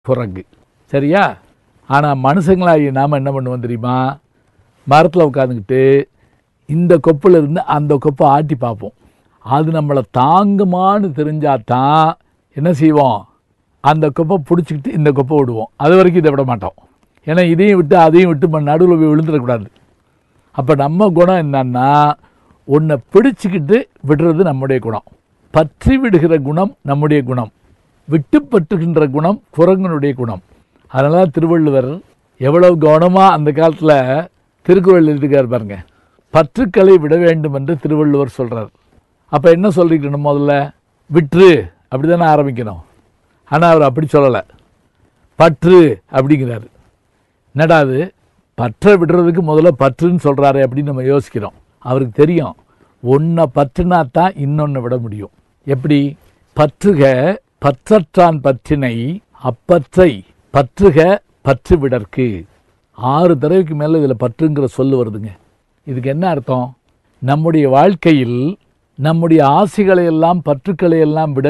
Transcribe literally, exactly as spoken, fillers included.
குரங்கு. சரியா? ஆனால் மனுஷங்களாகி நாம் என்ன பண்ணுவோம் தெரியுமா? மரத்தில் உட்காந்துக்கிட்டு இந்த கொப்பில் இருந்து அந்த கொப்பை ஆட்டி பார்ப்போம். அது நம்மளை தாங்குமான்னு தெரிஞ்சாதான் என்ன செய்வோம்? அந்த கொப்பை பிடிச்சிக்கிட்டு இந்த கொப்பை விடுவோம். அது வரைக்கும் இதை விட மாட்டோம். ஏன்னா இதையும் விட்டு அதையும் விட்டு நடுவில் போய் விழுந்துடக்கூடாது. அப்போ நம்ம குணம் என்னன்னா, ஒன்றை பிடிச்சிக்கிட்டு விடுறது நம்முடைய குணம். பற்றி விடுகிற குணம் நம்முடைய குணம். விட்டு பற்றுகின்ற குணம் குரங்கனுடைய குணம். அதனால தான் திருவள்ளுவர் எவ்வளவு கவனமாக அந்த காலத்தில் திருக்குறள் எழுதிக்கார் பாருங்க. பற்றுக்களை விட வேண்டும் என்று திருவள்ளுவர் சொல்கிறார். அப்போ என்ன சொல்லிக்கணும்? முதல்ல விற்று அப்படி தானே ஆரம்பிக்கணும். ஆனால் அவர் அப்படி சொல்லலை, பற்று அப்படிங்கிறாரு. என்னடாது பற்ற விடுறதுக்கு முதல்ல பற்றுன்னு சொல்கிறாரு அப்படின்னு நம்ம யோசிக்கிறோம். அவருக்கு தெரியும், ஒன்றை பற்றுனா தான் இன்னொன்று விட முடியும். எப்படி? பற்றுக பற்றற்றான் பற்றினை அப்பற்றை பற்றுக பற்று விடற்கு. ஆறு தடவைக்கு மேலே இதில் பற்றுங்கிற சொல்லு வருதுங்க. இதுக்கு என்ன அர்த்தம்? நம்முடைய வாழ்க்கையில் நம்முடைய ஆசைகளை எல்லாம் பற்றுக்களை எல்லாம் விட